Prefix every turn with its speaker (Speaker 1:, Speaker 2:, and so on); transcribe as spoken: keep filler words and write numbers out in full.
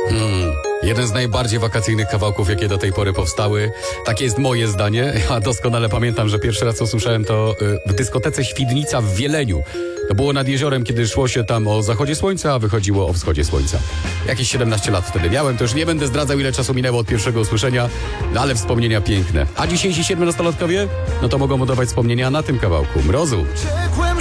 Speaker 1: Hmm. Jeden z najbardziej wakacyjnych kawałków, jakie do tej pory powstały. Takie jest moje zdanie. Ja doskonale pamiętam, że pierwszy raz usłyszałem to w dyskotece Świdnica w Wieleniu. To było nad jeziorem, kiedy szło się tam o zachodzie słońca, a wychodziło o wschodzie słońca. Jakieś siedemnaście lat wtedy miałem, to już nie będę zdradzał, ile czasu minęło od pierwszego usłyszenia, no ale wspomnienia piękne. A dzisiejsi siedmionastolatkowie? No to mogą budować wspomnienia na tym kawałku. Mrozu.